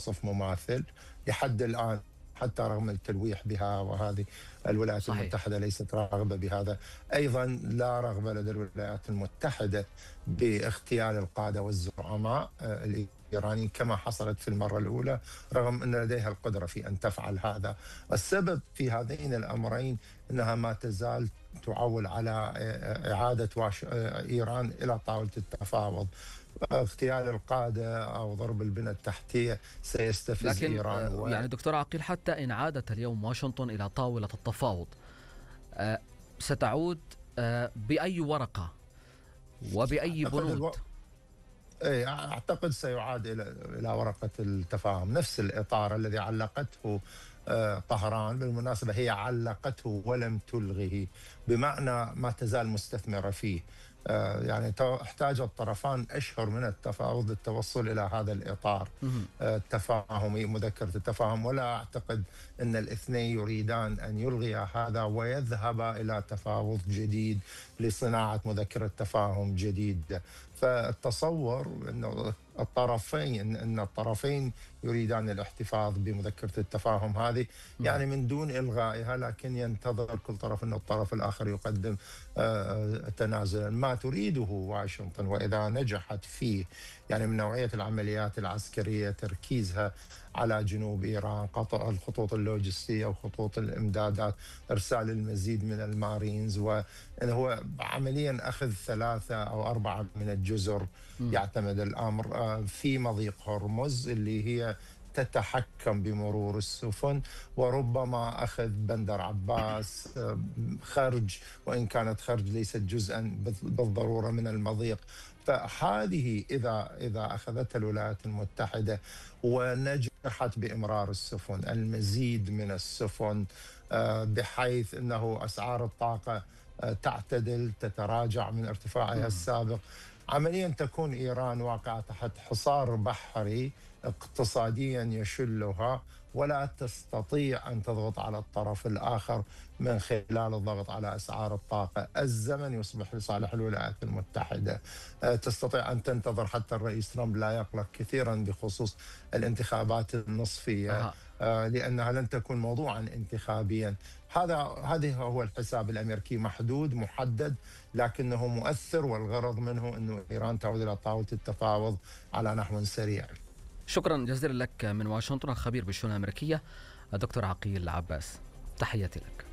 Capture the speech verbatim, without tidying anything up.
وصف مماثل لحد الآن، حتى رغم التلويح بها، وهذه الولايات صحيح. المتحدة ليست راغبة بهذا. أيضا لا رغبة لدى الولايات المتحدة باغتيال القادة والزعماء الإيرانيين كما حصلت في المرة الأولى، رغم أن لديها القدرة في أن تفعل هذا. السبب في هذين الأمرين أنها ما تزال تعول على إعادة إيران إلى طاولة التفاوض. اغتيال القادة أو ضرب البنى التحتية سيستفز لكن إيران و... يعني دكتور عقيل، حتى إن عادت اليوم واشنطن إلى طاولة التفاوض ستعود بأي ورقة وبأي بنود؟ الو... اي اعتقد سيعاد الى الى ورقه التفاهم، نفس الاطار الذي علقته طهران. بالمناسبه هي علقته ولم تلغه، بمعنى ما تزال مستثمره فيه. يعني احتاج الطرفان اشهر من التفاوض للتوصل الى هذا الاطار التفاهمي، مذكره التفاهم. ولا اعتقد ان الاثنين يريدان ان يلغيا هذا ويذهبا الى تفاوض جديد لصناعه مذكره تفاهم جديد. فالتصور انه الطرفين ان الطرفين يريدان الاحتفاظ بمذكره التفاهم هذه، يعني من دون الغائها، لكن ينتظر كل طرف ان الطرف الاخر يقدم تنازلا. ما تريده واشنطن واذا نجحت فيه، يعني من نوعيه العمليات العسكريه تركيزها على جنوب ايران، قطع الخطوط اللوجستيه وخطوط الامدادات، ارسال المزيد من المارينز، وانه هو عمليا اخذ ثلاثه او اربعه من الجزر. م. يعتمد الامر في مضيق هرمز اللي هي تتحكم بمرور السفن، وربما أخذ بندر عباس خرج، وإن كانت خرج ليست جزءا بالضرورة من المضيق. فهذه إذا إذا أخذتها الولايات المتحدة ونجحت بإمرار السفن، المزيد من السفن، بحيث أنه أسعار الطاقة تعتدل، تتراجع من ارتفاعها السابق، عمليا تكون إيران واقعة تحت حصار بحري اقتصاديا يشلها، ولا تستطيع أن تضغط على الطرف الآخر من خلال الضغط على أسعار الطاقة. الزمن يصبح لصالح الولايات المتحدة. تستطيع أن تنتظر حتى الرئيس ترامب لا يقلق كثيرا بخصوص الانتخابات النصفية، أه. لأنها لن تكون موضوعا انتخابيا. هذا هذا هو الحساب الأمريكي، محدود محدد لكنه مؤثر، والغرض منه أن إيران تعود إلى طاولة التفاوض على نحو سريع. شكرا جزيلا لك من واشنطن الخبير بالشؤون الأمريكية الدكتور عقيل عباس، تحياتي لك.